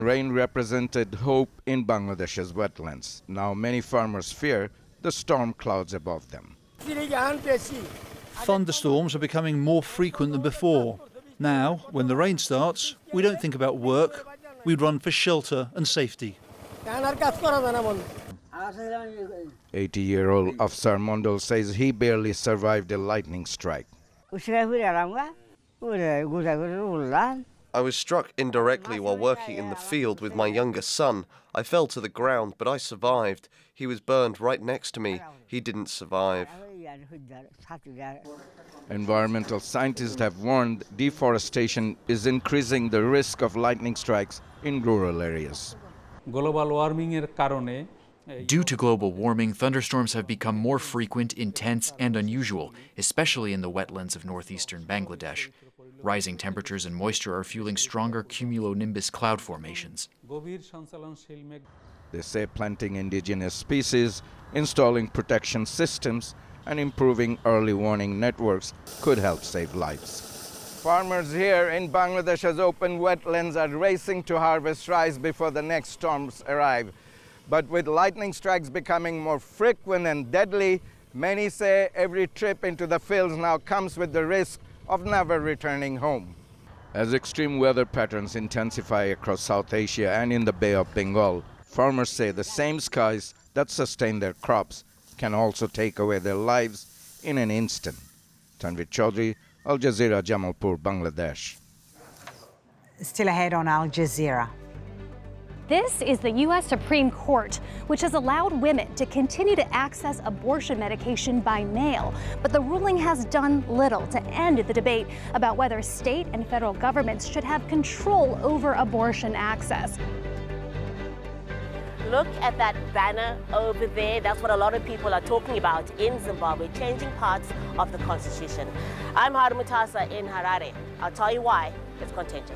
Rain represented hope in Bangladesh's wetlands. Now many farmers fear the storm clouds above them. Thunderstorms are becoming more frequent than before. Now, when the rain starts, we don't think about work, we run for shelter and safety. 80-year-old Afsar Mondal says he barely survived a lightning strike. I was struck indirectly while working in the field with my younger son. I fell to the ground, but I survived. He was burned right next to me. He didn't survive. Environmental scientists have warned deforestation is increasing the risk of lightning strikes in rural areas. Due to global warming, thunderstorms have become more frequent, intense, and unusual, especially in the wetlands of northeastern Bangladesh. Rising temperatures and moisture are fueling stronger cumulonimbus cloud formations. They say planting indigenous species, installing protection systems, and improving early warning networks could help save lives. Farmers here in Bangladesh's open wetlands are racing to harvest rice before the next storms arrive. But with lightning strikes becoming more frequent and deadly, many say every trip into the fields now comes with the risk of never returning home. As extreme weather patterns intensify across South Asia and in the Bay of Bengal, farmers say the same skies that sustain their crops can also take away their lives in an instant. Tanvir Chaudhry, Al Jazeera, Jamalpur, Bangladesh. Still ahead on Al Jazeera. This is the U.S. Supreme Court, which has allowed women to continue to access abortion medication by mail. But the ruling has done little to end the debate about whether state and federal governments should have control over abortion access. Look at that banner over there. That's what a lot of people are talking about in Zimbabwe, changing parts of the constitution. I'm Haru Mutasa in Harare. I'll tell you why it's contentious.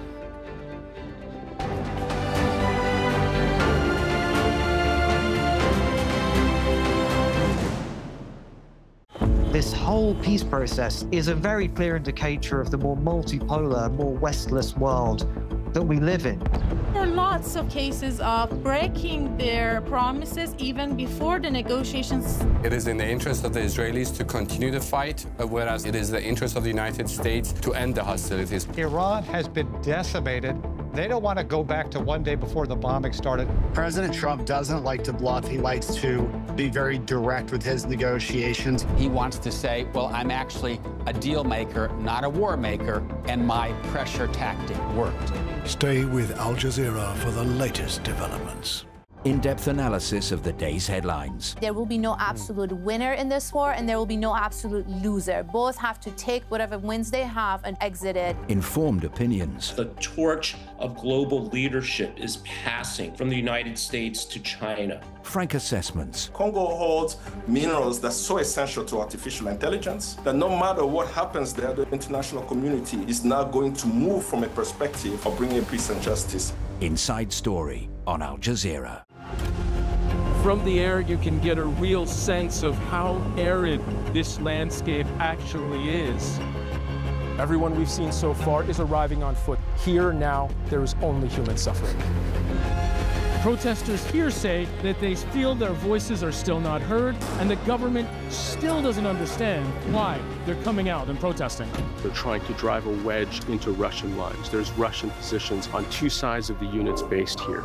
This whole peace process is a very clear indicator of the more multipolar, more Westless world that we live in. There are lots of cases of breaking their promises even before the negotiations. It is in the interest of the Israelis to continue the fight, whereas it is the interest of the United States to end the hostilities. Iran has been decimated. They don't want to go back to one day before the bombing started. President Trump doesn't like to bluff. He likes to be very direct with his negotiations. He wants to say, well, I'm actually a deal maker, not a war maker, and my pressure tactic worked. Stay with Al Jazeera for the latest developments. In-depth analysis of the day's headlines. There will be no absolute winner in this war, and there will be no absolute loser. Both have to take whatever wins they have and exit it. Informed opinions. The torch of global leadership is passing from the United States to China. Frank assessments. Congo holds minerals that's so essential to artificial intelligence that no matter what happens there, the international community is now going to move from a perspective of bringing peace and justice. Inside Story on Al Jazeera. From the air, you can get a real sense of how arid this landscape actually is. Everyone we've seen so far is arriving on foot. Here now, there is only human suffering. Protesters here say that they feel their voices are still not heard, and the government still doesn't understand why they're coming out and protesting. They're trying to drive a wedge into Russian lines. There's Russian positions on two sides of the units based here.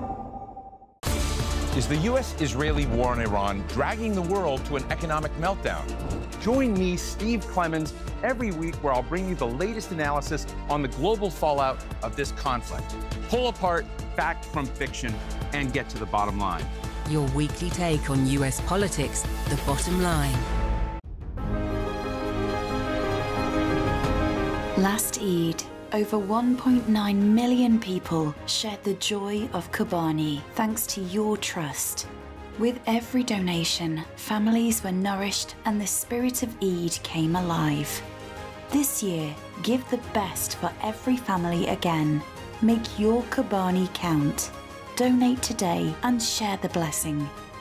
Is the U.S.-Israeli war in Iran dragging the world to an economic meltdown? Join me, Steve Clemons, every week where I'll bring you the latest analysis on the global fallout of this conflict. Pull apart fact from fiction and get to the bottom line. Your weekly take on U.S. politics, The Bottom Line. Last Eid, over 1.9 million people shared the joy of Kobani thanks to your trust. With every donation, families were nourished and the spirit of Eid came alive. This year, give the best for every family again. Make your Kobani count. Donate today and share the blessing.